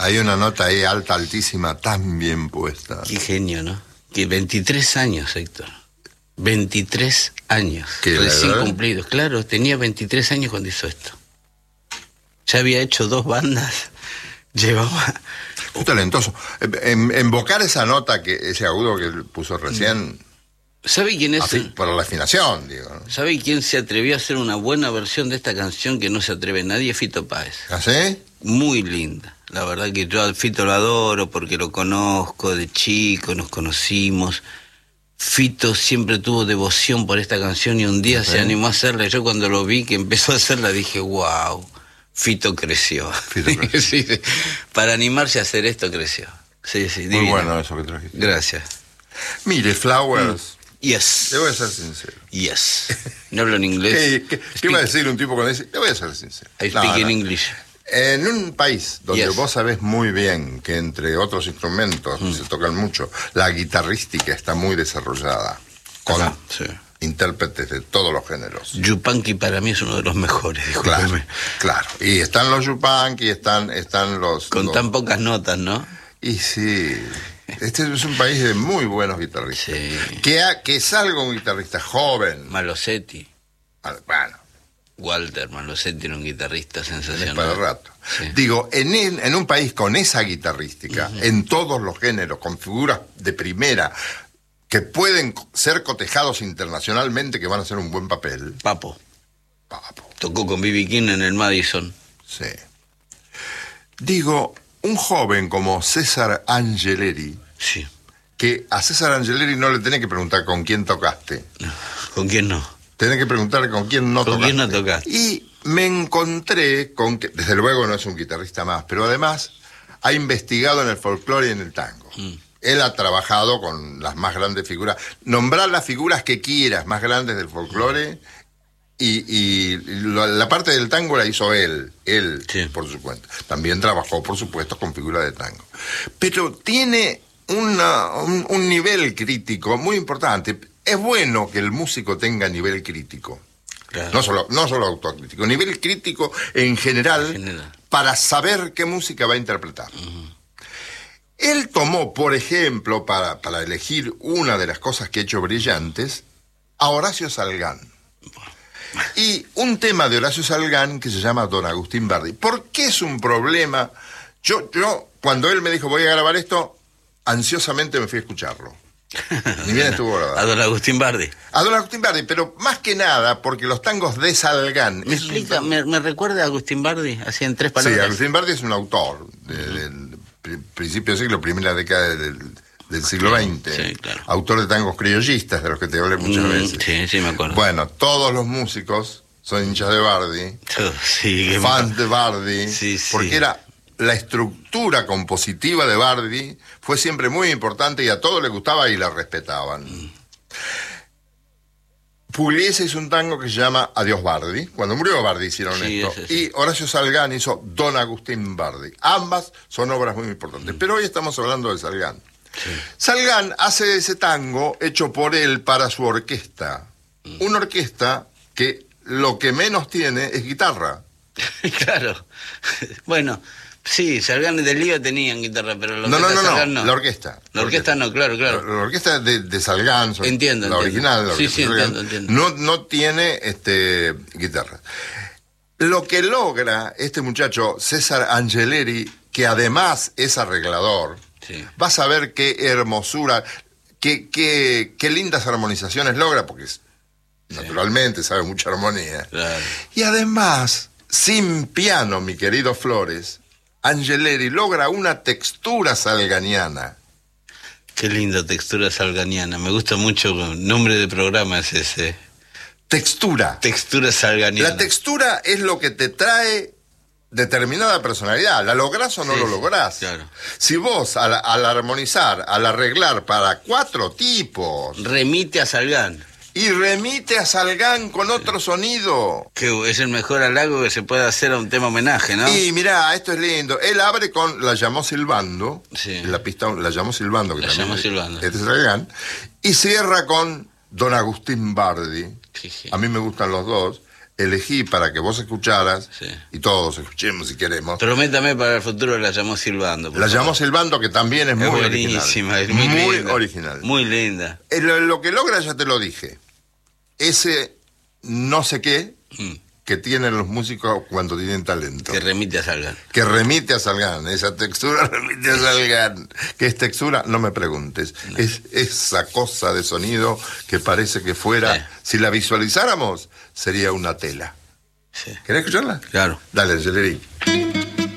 Hay una nota ahí alta, altísima, tan bien puesta. Qué genio, ¿no? Que 23 años, Héctor. 23 años. Recién cumplidos. Claro, tenía 23 años cuando hizo esto. Ya había hecho 2 bandas. Llevaba... Muy talentoso. Invocar esa nota, ese agudo que puso recién... ¿Sabe quién es? Por la afinación, digo, ¿no? ¿Sabe quién se atrevió a hacer una buena versión de esta canción que no se atreve nadie? Fito Páez. ¿Ah, sí? Muy linda. La verdad que yo al Fito lo adoro porque lo conozco de chico, nos conocimos. Fito siempre tuvo devoción por esta canción y un día se animó a hacerla. Yo cuando lo vi que empezó a hacerla dije, wow, Fito creció. Sí, sí. Para animarse a hacer esto creció. Sí, sí, muy bueno eso que trajiste. Gracias. Mire, Flowers... Yes. Te voy a ser sincero. Yes. No hablo en inglés. ¿Qué iba a decir un tipo cuando dice, te voy a ser sincero? I speak in English. En un país donde vos sabés muy bien que entre otros instrumentos se tocan mucho, la guitarrística está muy desarrollada, con intérpretes de todos los géneros. Yupanqui para mí es uno de los mejores, discúlpeme. Claro. Y están los Yupanqui, están los... Con tan pocas notas, ¿no? Y sí... Este es un país de muy buenos guitarristas. Sí. Que salga un guitarrista joven. Malosetti. Bueno. Walter Malosetti era un guitarrista sensacional. Para el rato. Sí. Digo, en un país con esa guitarrística, en todos los géneros, con figuras de primera, que pueden ser cotejados internacionalmente, que van a hacer un buen papel. Papo. Tocó con B.B. King en el Madison. Sí. Digo... Un joven como César Angeleri, sí. Que a César Angeleri no le tenés que preguntar con quién tocaste. ¿Con quién no? Tenés que preguntar con quién no tocaste. ¿Con quién no tocaste? Y me encontré con que, desde luego no es un guitarrista más, pero además ha investigado en el folclore y en el tango. Él ha trabajado con las más grandes figuras. Nombrar las figuras que quieras más grandes del folclore... Y la parte del tango la hizo él sí. Por su cuenta. También trabajó, por supuesto, con figuras de tango. Pero tiene un nivel crítico muy importante. Es bueno que el músico tenga nivel crítico. Claro. No solo autocrítico, nivel crítico en general, para saber qué música va a interpretar. Él tomó, por ejemplo, para elegir una de las cosas que ha hecho brillantes, a Horacio Salgán. Y un tema de Horacio Salgán que se llama Don Agustín Bardi. ¿Por qué es un problema? Yo cuando él me dijo voy a grabar esto, ansiosamente me fui a escucharlo. Ni bien estuvo grabado. A Don Agustín Bardi. A Don Agustín Bardi, pero más que nada porque los tangos de Salgán... ¿Me recuerda a Agustín Bardi? Así en 3 palabras. Sí, Agustín Bardi es un autor del principio del siglo, primera década del siglo XX, sí, claro. Autor de tangos criollistas, de los que te hablé muchas veces. Sí, me acuerdo. Bueno, todos los músicos son hinchas de Bardi, fans de Bardi, porque era la estructura compositiva de Bardi, fue siempre muy importante y a todos les gustaba y la respetaban. Pugliese hizo un tango que se llama Adiós Bardi. Cuando murió Bardi hicieron esto. Y Horacio Salgán hizo Don Agustín Bardi. Ambas son obras muy importantes. Pero hoy estamos hablando de Salgán. Sí. Salgán hace ese tango hecho por él para su orquesta. Una orquesta que lo que menos tiene es guitarra. Claro. Bueno, sí, Salgán de Lío tenían guitarra, pero no, la orquesta. La orquesta no, claro. La orquesta de Salgán, entiendo. La original, la orquesta Salgán, entiendo. No tiene guitarra. Lo que logra este muchacho, César Angeleri, que además es arreglador, sí. Vas a ver qué hermosura, qué lindas armonizaciones logra, porque naturalmente sabe mucha armonía. Claro. Y además, sin piano, mi querido Flores, Angeleri logra una textura salganiana. Qué linda textura salganiana. Me gusta mucho, el nombre de programa es ese. Textura. Textura salganiana. La textura es lo que te trae determinada personalidad. ¿La lográs o no lo lográs? Claro. Si vos, al armonizar, al arreglar para 4 tipos... Remite a Salgán. Y remite a Salgán con otro sonido. Que es el mejor halago que se puede hacer a un tema homenaje, ¿no? Y mirá, esto es lindo. Él abre con La llamó silbando. Sí. La pista La llamó silbando. Que La llamó silbando. Es de Salgán. Y cierra con Don Agustín Bardi. Sí. A mí me gustan los dos. elegí para que vos escucharas, Sí. y todos escuchemos si queremos. Prométame para el futuro la llamó silbando. La llamó Silbando, que también es muy buenísima, original. es muy linda. Original. Muy linda. Lo que logra, ya te lo dije, ese no sé qué que tienen los músicos cuando tienen talento. Que remite a Salgan. Que remite a Salgan, esa textura remite a Salgan. ¿Qué es textura? No me preguntes. No. Es esa cosa de sonido que parece que fuera, sí. Si la visualizáramos, sería una tela. Sí. ¿Querés escucharla? Claro. Dale, Angelerí.